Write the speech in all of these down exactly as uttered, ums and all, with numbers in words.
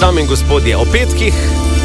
Dame in gospodje, o petkih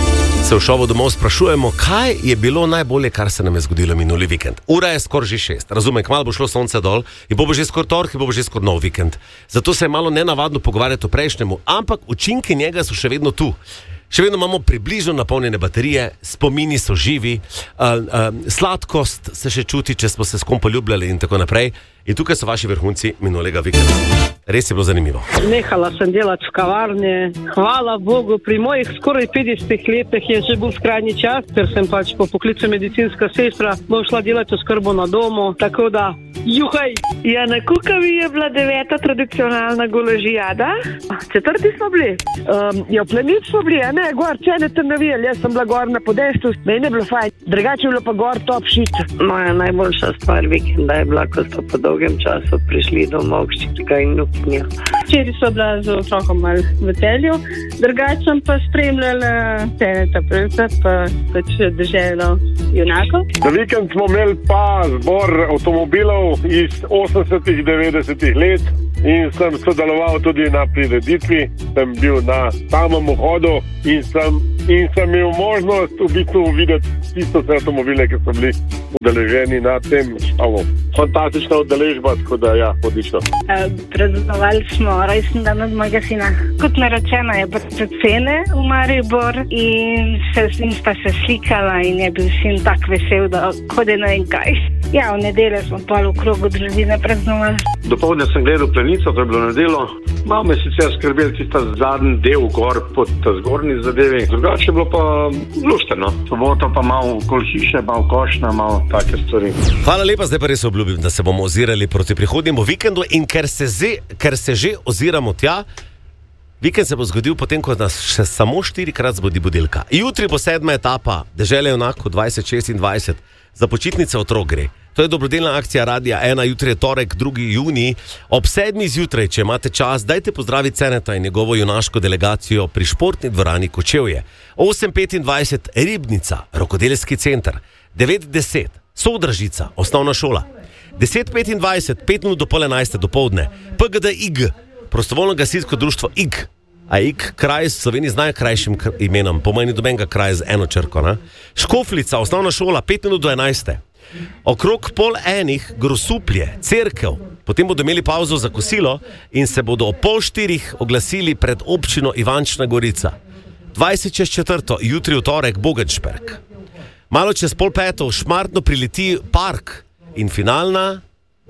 se v šovu domov sprašujemo, kaj je bilo najbolje, kar se nam je zgodilo minuli vikend. Ura je skoraj že šest, razumem, kmalu bo šlo sonce dol in bo bo že skoraj tork in bo bo že skoraj nov vikend. Zato se je malo nenavadno pogovarjati o prejšnjemu, ampak učinki njega so še vedno tu. Še vedno imamo približno napolnjene baterije, spomini so živi, uh, uh, sladkost se še čuti, če smo se s kom poljubljali in tako naprej. In tukaj so vaši vrhunci minulega vikenda. Res je bilo zanimivo. Nehala sem delati v kavarni. Hvala Bogu, pri mojih skoraj petdesetih letih je že bil skrajni čas, ker sem pač po poklicu medicinska sestra, bom šla delati oskrbo na domu, tako da juhaj! Ja, na Kukavi je bila deveta tradicionalna golažijada. Četrti smo bili. Um, ja, v Plenici smo bili, a ne, gor, cene tam navijali, jaz sem bila gor na podestu, meni je bilo fajn. Drugače je bilo pa gor top shit. Moja najboljša stvar vikenda je bila, ko so po dolgem času prišli domov ščitka in nuknja. Včeraj so bila z otrokom malo v Celju, drugače sem pa spremljala Teneta Prevca, pa pač Deželo junakov. Za vikend smo imeli pa zbor avtomobilov iz osemdesetih, devetdesetih let in sem sodeloval tudi na prireditvi, sem bil na samem vhodu in sem, in sem imel možnost v bistvu videti tisto vse avtomobile, ki so bili udeleženi na tem šovu. Fantastična udeležba, tako da ja, odlično. Uh, Praznovali smo rojstni dan od mojega sina. Kot narečeno je pred cene v Maribor in se s njim sta se slikala in je bil sin tak vesel, da hode ne vem kaj. Ja, v nedeljo smo pa v krogu družine praznovali. Dopoldne sem gledal Plenico, to je bilo nedelo. Malo me sicer skrbel tista zadnji del gor pod zgornji zadevi. Drugače je bilo pa lušteno. Soboto pa malo okoli hiše, malo košna, malo take stvari. Hvala lepa, zdaj pa res obljubim, da se bomo ozirali proti prihodnjemu vikendu in ker se, ze, ker se že oziramo tja, vikend se bo zgodil potem, ko nas še samo štirikrat zbudi budilka. Jutri bo sedma etapa Dežele junakov dvajset šestindvajset. Za počitnice otrok gre. To je dobrodelna akcija Radia ena, jutri je torek, drugi junij. Ob sedmi zjutraj, če imate čas, dajte pozdraviti Ceneta in njegovo junaško delegacijo pri športni dvorani Kočevje. osem petindvajset Ribnica, rokodelski center. devet deset Sodražica, osnovna šola. deset petindvajset, pet minut do pol enajste dopoldne. P G D I G, prostovoljno gasilsko društvo I G. A I G, kraj v Sloveniji z najkrajšim imenom, pomeni dobenega kraja z eno črko. Ne? Škoflica, osnovna šola, pet minut do enajste. Okrog pol enih Grosuplje, cerkev, potem bodo imeli pauzo za kosilo in se bodo o pol štirih oglasili pred občino Ivančna Gorica. dvajset čez četrto, jutri v torek Bogenšperk. Malo čez pol peto v Šmartno prileti Park in finalna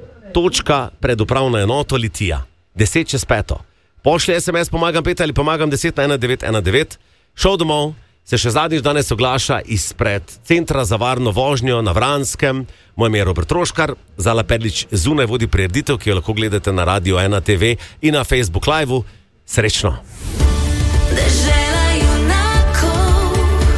točka pred upravno enoto Litija. deset čez peto. Pošlji es em es pomagam pet ali pomagam deset na ena devet ena devet. Šov domov se še zadnjič danes oglaša izpred Centra za varno vožnjo na Vranskem. Moje ime je Robert Troškar, Zala Perlič zunaj vodi prireditev, ki jo lahko gledate na Radio ena te ve in na Facebook Live-u. Srečno! Dežela junakov,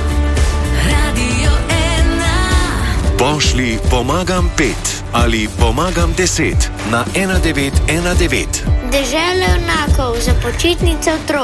Radio ena. Pošlji pomagam pet ali pomagam deset na ena devet ena devet. Dežela junakov za počitnice otrok.